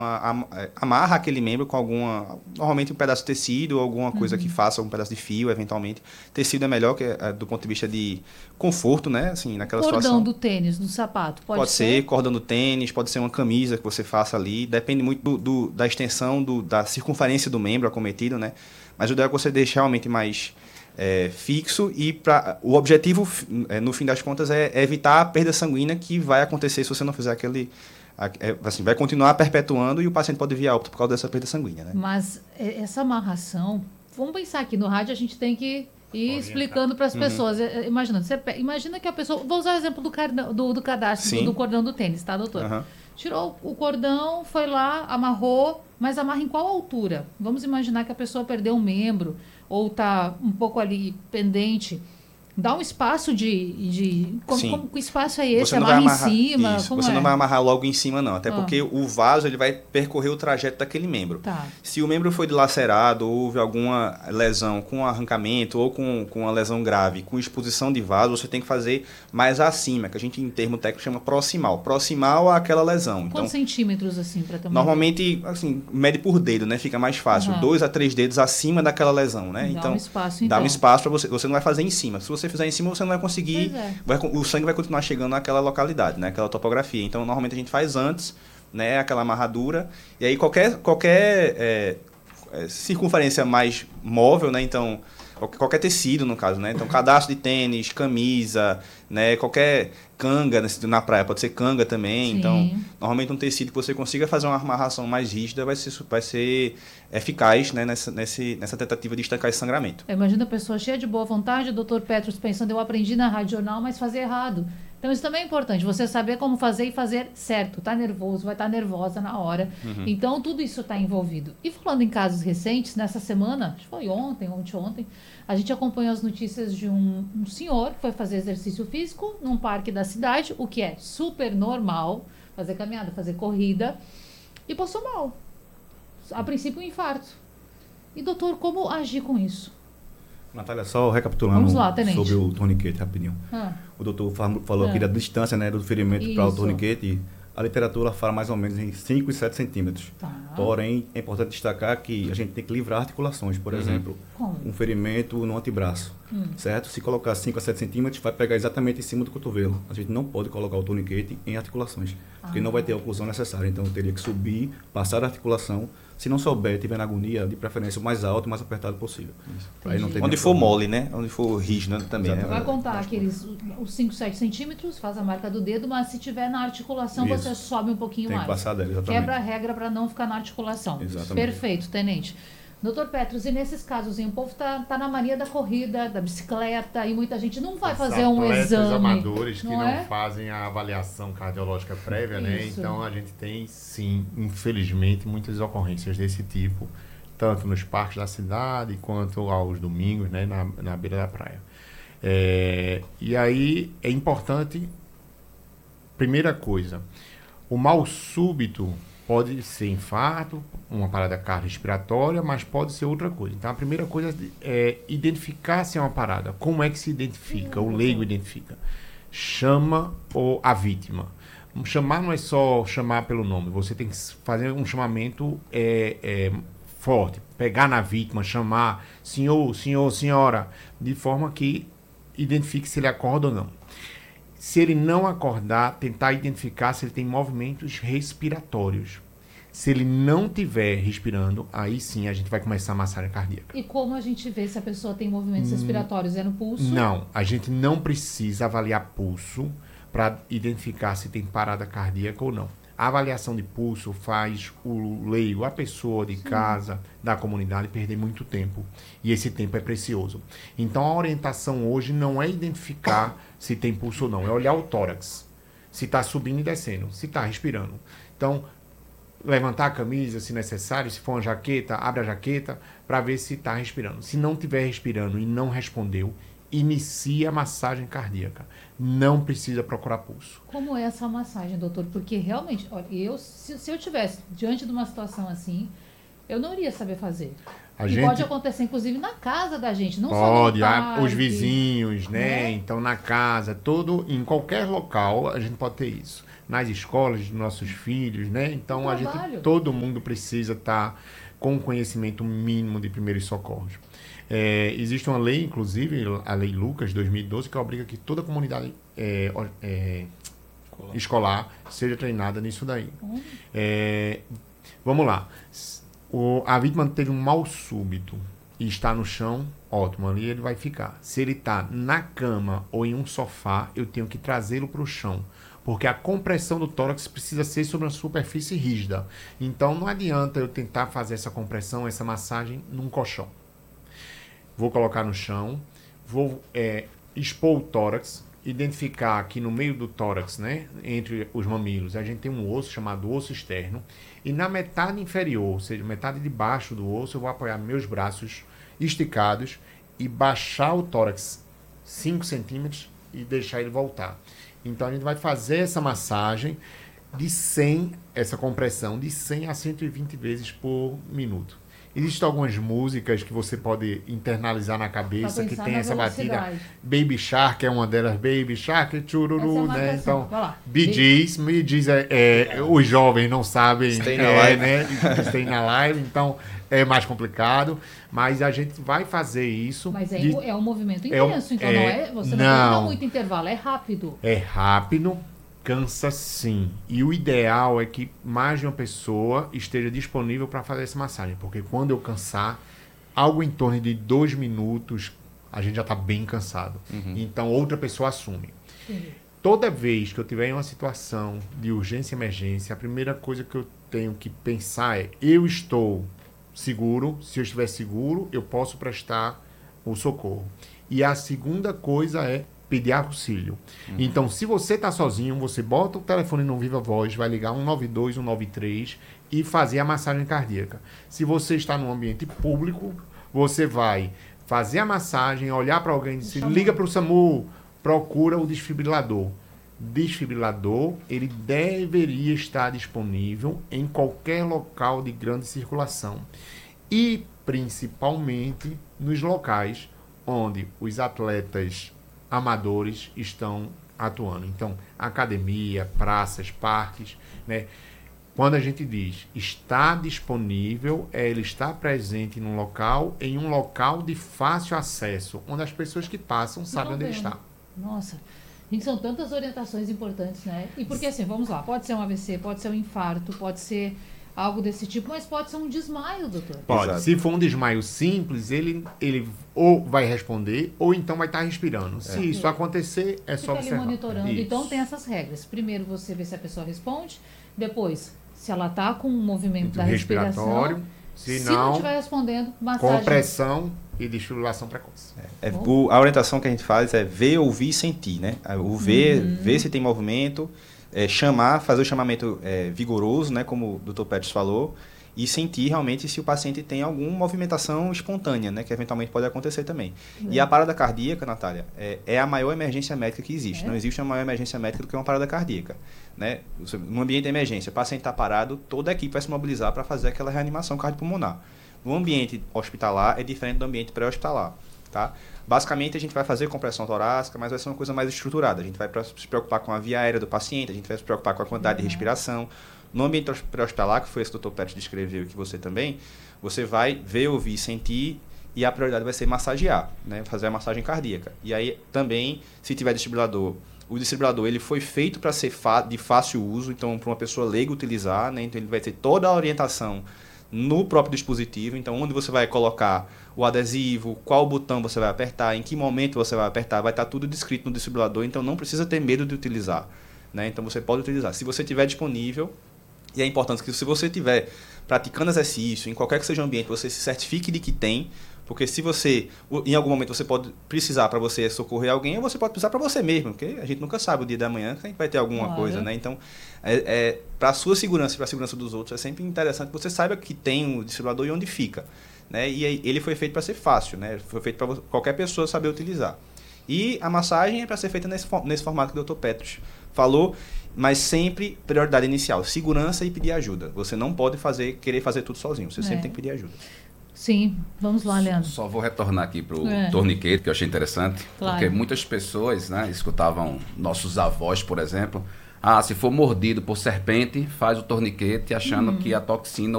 amarra aquele membro com normalmente um pedaço de tecido ou alguma coisa que faça, um pedaço de fio, eventualmente. Tecido é melhor do ponto de vista de conforto, né? Assim, naquela Cordão situação. do tênis, do sapato, pode Pode ser ser? cordão do tênis, pode ser uma camisa que você faça ali. Depende muito da extensão, da circunferência do membro acometido, né? Mas o ideal é que você deixe realmente mais fixo e o objetivo, no fim das contas, é evitar a perda sanguínea que vai acontecer se você não fizer assim, vai continuar perpetuando e o paciente pode vir a óbito por causa dessa perda sanguínea, né? Mas essa amarração, vamos pensar aqui, no rádio a gente tem que ir explicando para as pessoas. Imagina, imagina que a pessoa. Vou usar o exemplo do cadastro, do Sim. cordão do tênis, tá, doutor? Aham. Tirou o cordão, foi lá, amarrou, mas amarra em qual altura? Vamos imaginar que a pessoa perdeu um membro ou tá um pouco ali pendente. Dá um espaço Sim. que espaço é esse? Você não vai Amarra em amarrar cima? isso. Como Você não é? vai amarrar logo em cima, não. Até Ah, porque o vaso ele vai percorrer o trajeto daquele membro. tá. Se o membro foi dilacerado, ou houve alguma lesão com arrancamento ou com uma lesão grave, com exposição de vaso, você tem que fazer mais acima, que a gente em termo técnico chama proximal. Proximal àquela lesão. Então, Quantos centímetros, assim, para ter uma ideia? normalmente, assim, mede por dedo, né? Fica mais fácil. 2 a 3 dedos acima daquela lesão, né? Dá um espaço, dá um então. espaço para você. Você não vai fazer em cima. Se você fizer em cima, você não vai conseguir. Pois é. O sangue vai continuar chegando naquela localidade, né? Aquela topografia. Então, normalmente a gente faz antes, né? Aquela amarradura. E aí, qualquer circunferência mais móvel, né? Então, qualquer tecido, no caso, né? Então, cadastro de tênis, camisa, né? Qualquer canga na praia, pode ser canga também. Sim. Então, normalmente um tecido que você consiga fazer uma amarração mais rígida vai ser eficaz, né? nessa tentativa de estancar esse sangramento. Imagina a pessoa cheia de boa vontade, o doutor Petros pensando, eu aprendi na Rádio Jornal, mas fazer errado. Então, isso também é importante, você saber como fazer e fazer certo. Tá nervoso, vai estar nervosa na hora. Então, tudo isso está envolvido. E falando em casos recentes, nessa semana, acho que foi ontem, a gente acompanhou as notícias de um senhor que foi fazer exercício físico num parque da cidade, o que é super normal, fazer caminhada, fazer corrida, e passou mal. A princípio, um infarto. E, doutor, como agir com isso? Natália, só recapitulando Vamos lá, tenente. sobre o torniquete, rapidinho. O doutor falou aqui da distância, né, do ferimento para o torniquete. A literatura fala mais ou menos em 5 e 7 centímetros. Tá. Porém, é importante destacar que a gente tem que livrar articulações. Por exemplo, Como? um ferimento no antebraço, certo? Se colocar 5 a 7 centímetros, vai pegar exatamente em cima do cotovelo. A gente não pode colocar o torniquete em articulações, porque não vai ter a oclusão necessária. Então, teria que subir, passar a articulação. Se não souber, tiver na agonia, de preferência o mais alto, o mais apertado possível. Aí não tem Onde nenhum for problema. mole, né? Onde for rígido também, né? Vai contar os 5, 7 centímetros, faz a marca do dedo, mas se tiver na articulação, Isso. você sobe um pouquinho Tem que mais. passar dela, exatamente. Quebra a regra para não ficar na articulação. Exatamente. Perfeito, tenente. Doutor Petros, e nesses casos, o povo tá na mania da corrida, da bicicleta, e muita gente não vai fazer um exame. Amadores que não não é? fazem a avaliação cardiológica prévia, né? Isso. Então a gente tem, sim, infelizmente, muitas ocorrências desse tipo, tanto nos parques da cidade quanto aos domingos, né? Na beira da praia. E aí é importante, primeira coisa, o mal súbito pode ser infarto, uma parada cardiorrespiratória, mas pode ser outra coisa. Então, a primeira coisa é identificar se é uma parada. Como é que se identifica? O leigo identifica. Chama a vítima. Chamar não é só chamar pelo nome. Você tem que fazer um chamamento forte. Pegar na vítima, chamar senhor, senhora, de forma que identifique se ele acorda ou não. Se ele não acordar, tentar identificar se ele tem movimentos respiratórios. Se ele não estiver respirando, aí sim a gente vai começar a massagem cardíaca. E como a gente vê se a pessoa tem movimentos respiratórios? É no pulso? Não, a gente não precisa avaliar pulso para identificar se tem parada cardíaca ou não. A avaliação de pulso faz o leigo, a pessoa de casa, da comunidade, perder muito tempo. E esse tempo é precioso. Então, a orientação hoje não é identificar se tem pulso ou não, é olhar o tórax. Se está subindo e descendo, se está respirando. Então, levantar a camisa, se necessário, se for uma jaqueta, abre a jaqueta para ver se está respirando. Se não estiver respirando e não respondeu, inicia a massagem cardíaca. Não precisa procurar pulso. Como é essa massagem, doutor? Porque realmente, olha, se eu tivesse diante de uma situação assim, eu não iria saber fazer. Pode acontecer, inclusive, na casa da gente, não pode, só no parque, os vizinhos, né? Então, na casa, em qualquer local, a gente pode ter isso. Nas escolas dos nossos filhos, né? Então, todo mundo precisa estar com conhecimento mínimo de primeiros socorros. Existe uma lei, inclusive, a Lei Lucas, 2012, que obriga que toda a comunidade escolar seja treinada nisso daí. Vamos lá. A vítima teve um mal súbito e está no chão, ótimo, ali ele vai ficar. Se ele está na cama ou em um sofá, eu tenho que trazê-lo para o chão, porque a compressão do tórax precisa ser sobre uma superfície rígida. Então não adianta eu tentar fazer essa compressão, essa massagem num colchão. Vou colocar no chão, vou expor o tórax, identificar aqui no meio do tórax, né, entre os mamilos, a gente tem um osso chamado osso externo, e na metade inferior, ou seja, metade de baixo do osso, eu vou apoiar meus braços esticados e baixar o tórax 5 centímetros e deixar ele voltar. Então a gente vai fazer essa massagem essa compressão de 100 a 120 vezes por minuto. Existem algumas músicas que você pode internalizar na cabeça, que tem essa batida. Baby Shark é uma delas. Baby Shark, chururu, né? Então, Bee Gees os jovens não sabem, né? Stay na Live, então é mais complicado. Mas a gente vai fazer isso. Mas é um movimento intenso, então você não tem que dar muito intervalo, é rápido. É rápido. Cansa sim. E o ideal é que mais de uma pessoa esteja disponível para fazer essa massagem. Porque quando eu cansar, algo em torno de 2 minutos, a gente já está bem cansado. Então, outra pessoa assume. Toda vez que eu tiver em uma situação de urgência e emergência, a primeira coisa que eu tenho que pensar é: eu estou seguro? Se eu estiver seguro, eu posso prestar o socorro. E a segunda coisa é pedir auxílio. Então, se você está sozinho, você bota o telefone no Viva Voz, vai ligar 192, 193 e fazer a massagem cardíaca. Se você está num ambiente público, você vai fazer a massagem, olhar para alguém e dizer: liga para o SAMU, procura o desfibrilador. Desfibrilador, ele deveria estar disponível em qualquer local de grande circulação. E, principalmente, nos locais onde os atletas amadores estão atuando. Então, academia, praças, parques, né? Quando a gente diz está disponível, ele está presente num local, em um local de fácil acesso, onde as pessoas que passam sabem onde ele está. Nossa, gente, são tantas orientações importantes, né? E porque assim, vamos lá, pode ser um AVC, pode ser um infarto, pode ser algo desse tipo, mas pode ser um desmaio, doutor. Pode. Exato. Se for um desmaio simples, ele ou vai responder, ou então vai estar respirando. Se isso acontecer, é só observar. Ali monitorando. Isso. Então tem essas regras. Primeiro você vê se a pessoa responde, depois se ela está com um movimento da respiração. Se não estiver respondendo, massagem. Compressão e desfibrilação precoce. A orientação que a gente faz é ver, ouvir e sentir, né? O ver se tem movimento, fazer o chamamento vigoroso, né, como o Dr. Petros falou, e sentir realmente se o paciente tem alguma movimentação espontânea, né, que eventualmente pode acontecer também. E a parada cardíaca, Natália, é a maior emergência médica que existe. Não existe uma maior emergência médica do que uma parada cardíaca, né? No ambiente de emergência, o paciente está parado, toda a equipe vai se mobilizar para fazer aquela reanimação cardiopulmonar. No ambiente hospitalar é diferente do ambiente pré-hospitalar, tá? Basicamente, a gente vai fazer compressão torácica, mas vai ser uma coisa mais estruturada. A gente vai se preocupar com a via aérea do paciente, a gente vai se preocupar com a quantidade de respiração. No ambiente pré-hospitalar, que foi esse que o Dr. Petros descreveu, que você também, você vai ver, ouvir, sentir, e a prioridade vai ser massagear, né? Fazer a massagem cardíaca. E aí, também, se tiver desfibrilador, o desfibrilador ele foi feito para ser de fácil uso, então, para uma pessoa leiga utilizar, né? Então, ele vai ter toda a orientação no próprio dispositivo, então onde você vai colocar o adesivo, qual botão você vai apertar, em que momento você vai apertar, vai estar tudo descrito no desfibrilador, então não precisa ter medo de utilizar, né? Então você pode utilizar. Se você tiver disponível, e é importante que se você estiver praticando exercício, em qualquer que seja o ambiente, você se certifique de que tem, porque se você, em algum momento você pode precisar para você socorrer alguém, ou você pode precisar para você mesmo, porque a gente nunca sabe o dia da manhã que a gente vai ter alguma coisa, né? Então, para a sua segurança e para a segurança dos outros, é sempre interessante que você saiba que tem o desfibrilador e onde fica, né? E ele foi feito para ser fácil, né? Foi feito para qualquer pessoa saber utilizar. E a massagem é para ser feita nesse formato que o Dr. Petros falou, mas sempre prioridade inicial, segurança e pedir ajuda. Você não pode querer fazer tudo sozinho, você sempre tem que pedir ajuda. Sim, vamos lá, Leandro. Só vou retornar aqui para o torniquete, que eu achei interessante, Claro. porque muitas pessoas, né, escutavam nossos avós, por exemplo, se for mordido por serpente, faz o torniquete achando que a toxina